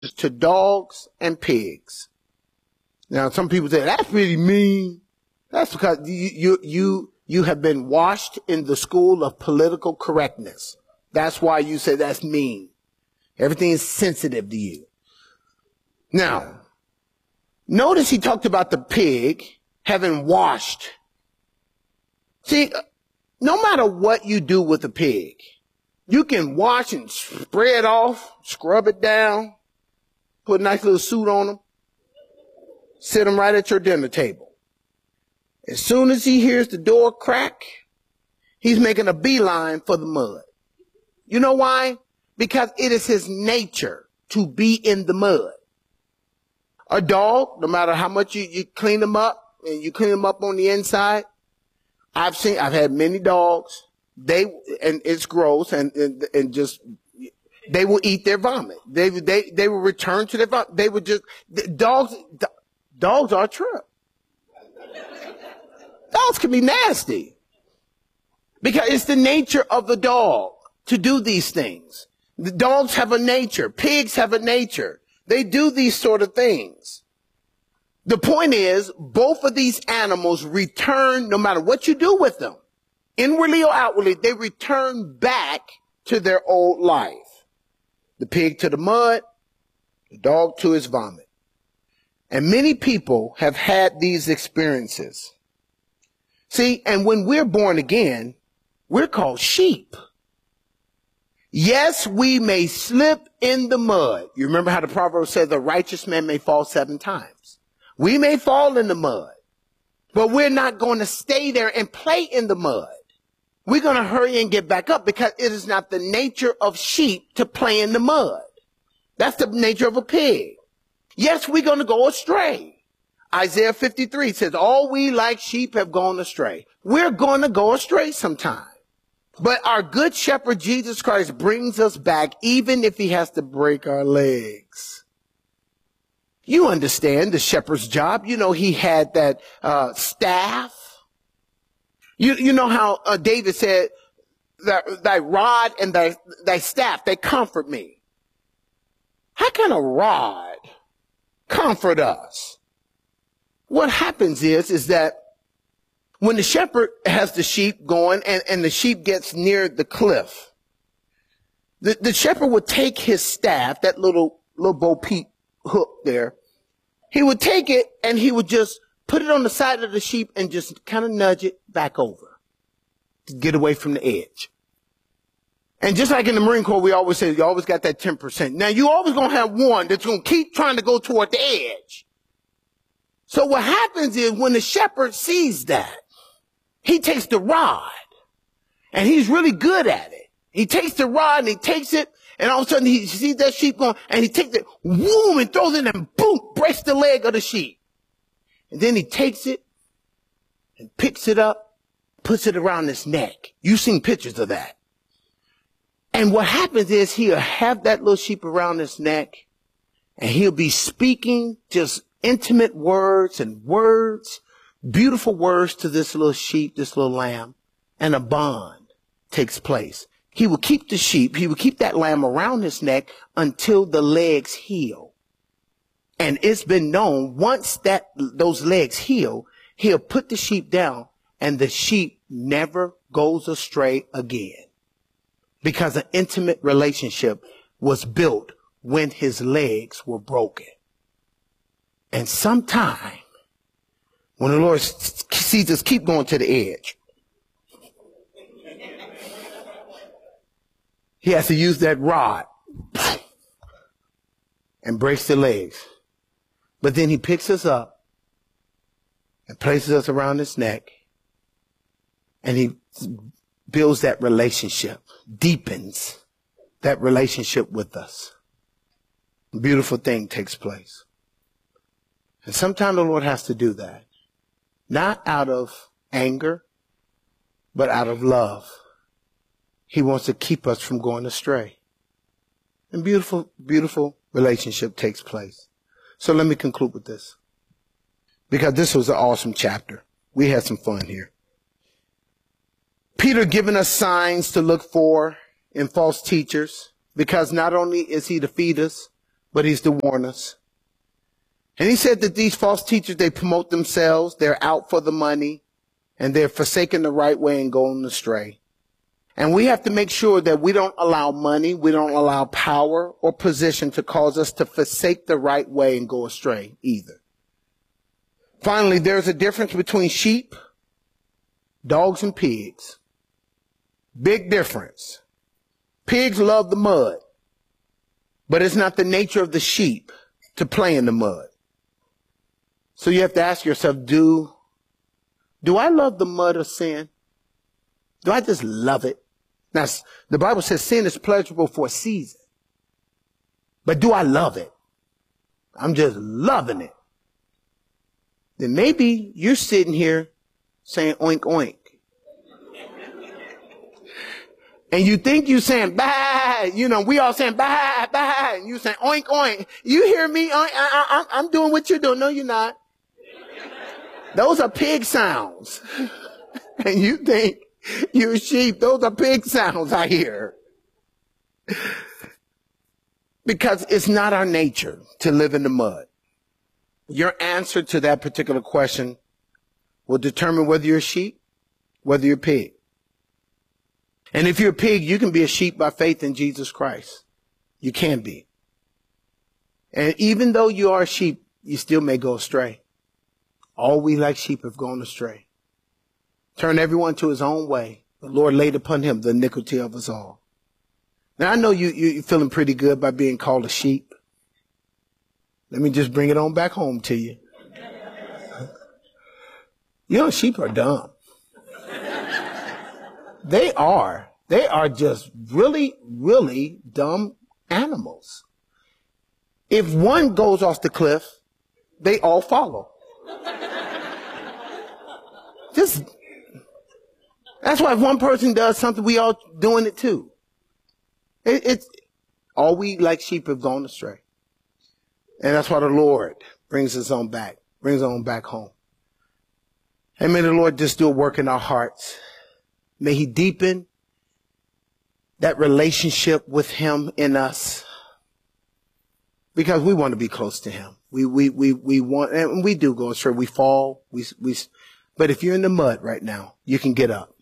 to dogs and pigs. Now, some people say, that's really mean. That's because you have been washed in the school of political correctness. That's why you say that's mean. Everything is sensitive to you. Now, notice he talked about the pig having washed. See, no matter what you do with a pig, you can wash and spray it off, scrub it down, put a nice little suit on them, sit them right at your dinner table. As soon as he hears the door crack, he's making a beeline for the mud. You know why? Because it is his nature to be in the mud. A dog, no matter how much you clean them up, and you clean them up on the inside, I've had many dogs, and it's gross, and just, they will eat their vomit. They will return to their vomit. They would just, dogs are a trip. Dogs can be nasty. Because it's the nature of the dog to do these things. The dogs have a nature. Pigs have a nature. They do these sort of things. The point is, both of these animals return, no matter what you do with them, inwardly or outwardly, they return back to their old life. The pig to the mud, the dog to his vomit. And many people have had these experiences. See, and when we're born again, we're called sheep. Yes, we may slip in the mud. You remember how the proverb says the righteous man may fall 7 times. We may fall in the mud, but we're not going to stay there and play in the mud. We're going to hurry and get back up because it is not the nature of sheep to play in the mud. That's the nature of a pig. Yes, we're going to go astray. Isaiah 53 says, all we like sheep have gone astray. We're going to go astray sometime. But our good shepherd, Jesus Christ, brings us back even if he has to break our legs. You understand the shepherd's job. You know, he had that staff. You know how David said, thy rod and thy staff, they comfort me. How can a rod comfort us? What happens is that when the shepherd has the sheep going and the sheep gets near the cliff, the shepherd would take his staff, that little Bo Peep hook there. He would take it and he would just put it on the side of the sheep and just kind of nudge it back over to get away from the edge. And just like in the Marine Corps, we always say, you always got that 10%. Now, you always going to have one that's going to keep trying to go toward the edge. So what happens is when the shepherd sees that, he takes the rod, and he's really good at it. He takes the rod and he takes it, and all of a sudden he sees that sheep going, and he takes it, whoom, and throws it, and boom, breaks the leg of the sheep. And then he takes it and picks it up, puts it around his neck. You've seen pictures of that. And what happens is he'll have that little sheep around his neck, and he'll be speaking just intimate words and words, beautiful words to this little sheep, this little lamb, and a bond takes place. He will keep the sheep, he will keep that lamb around his neck until the legs heal. And it's been known, once those legs heal, he'll put the sheep down and the sheep never goes astray again. Because an intimate relationship was built when his legs were broken. And sometime, when the Lord sees us keep going to the edge, he has to use that rod and breaks the legs. But then he picks us up and places us around his neck, and he builds that relationship, deepens that relationship with us. A beautiful thing takes place. And sometimes the Lord has to do that. Not out of anger, but out of love. He wants to keep us from going astray. And beautiful, beautiful relationship takes place. So let me conclude with this. Because this was an awesome chapter. We had some fun here. Peter giving us signs to look for in false teachers. Because not only is he to feed us, but he's to warn us. And he said that these false teachers, they promote themselves, they're out for the money, and they're forsaking the right way and going astray. And we have to make sure that we don't allow money, we don't allow power or position to cause us to forsake the right way and go astray either. Finally, there's a difference between sheep, dogs, and pigs. Big difference. Pigs love the mud, but it's not the nature of the sheep to play in the mud. So you have to ask yourself, do I love the mud of sin? Do I just love it? Now, the Bible says sin is pleasurable for a season. But do I love it? I'm just loving it. Then maybe you're sitting here saying oink oink. And you think you're saying bah, we all saying bah, bah, and you saying oink oink. You hear me? I'm doing what you're doing. No, you're not. Those are pig sounds. And you think you're sheep. Those are pig sounds I hear. Because it's not our nature to live in the mud. Your answer to that particular question will determine whether you're a sheep, whether you're a pig. And if you're a pig, you can be a sheep by faith in Jesus Christ. You can be. And even though you are a sheep, you still may go astray. All we like sheep have gone astray. Turn everyone to his own way. The Lord laid upon him the iniquity of us all. Now I know you're feeling pretty good by being called a sheep. Let me just bring it on back home to you. Sheep are dumb. They are just really, really dumb animals. If one goes off the cliff, they all follow. That's why if one person does something, we all doing it too. It's all we like sheep have gone astray. And that's why the Lord brings us on back home. And may the Lord just do a work in our hearts. May he deepen that relationship with him in us. Because we want to be close to him. We want, and we do go astray. We fall. But if you're in the mud right now, you can get up.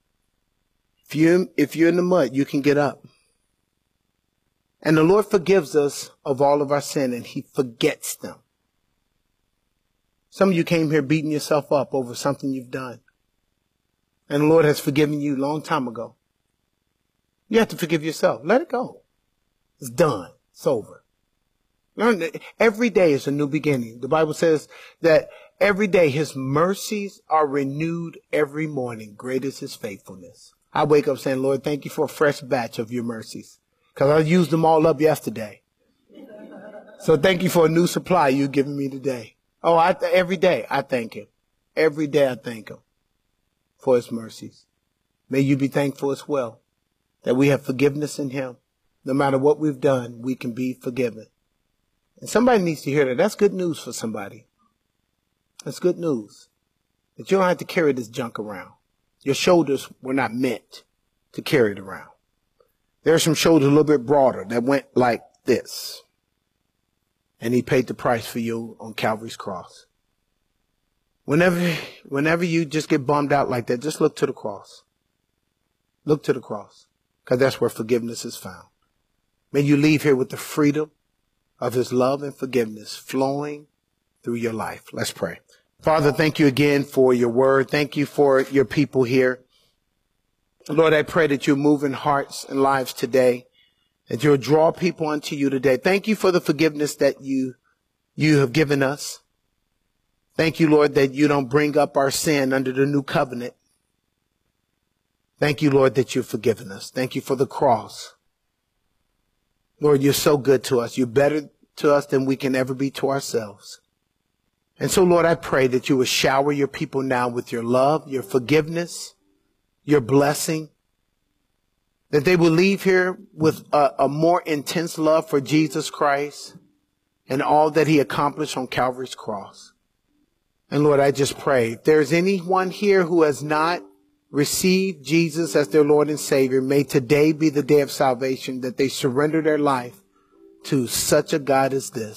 If you're in the mud, you can get up. And the Lord forgives us of all of our sin, and he forgets them. Some of you came here beating yourself up over something you've done. And the Lord has forgiven you a long time ago. You have to forgive yourself. Let it go. It's done. It's over. Learn that every day is a new beginning. The Bible says that every day his mercies are renewed every morning. Great is his faithfulness. I wake up saying, Lord, thank you for a fresh batch of your mercies. Because I used them all up yesterday. So thank you for a new supply you've given me today. Oh, every day I thank him. Every day I thank him for his mercies. May you be thankful as well that we have forgiveness in him. No matter what we've done, we can be forgiven. And somebody needs to hear that. That's good news for somebody. That's good news. That you don't have to carry this junk around. Your shoulders were not meant to carry it around. There are some shoulders a little bit broader that went like this. And he paid the price for you on Calvary's cross. Whenever you just get bummed out like that, just look to the cross. Look to the cross. Because that's where forgiveness is found. May you leave here with the freedom of his love and forgiveness flowing through your life. Let's pray. Father, thank you again for your word. Thank you for your people here. Lord, I pray that you're moving hearts and lives today, that you'll draw people unto you today. Thank you for the forgiveness that you have given us. Thank you, Lord, that you don't bring up our sin under the new covenant. Thank you, Lord, that you've forgiven us. Thank you for the cross. Lord, you're so good to us. You're better to us than we can ever be to ourselves. And so, Lord, I pray that you will shower your people now with your love, your forgiveness, your blessing, that they will leave here with a more intense love for Jesus Christ and all that he accomplished on Calvary's cross. And Lord, I just pray, if there's anyone here who has not received Jesus as their Lord and Savior, may today be the day of salvation, that they surrender their life to such a God as this.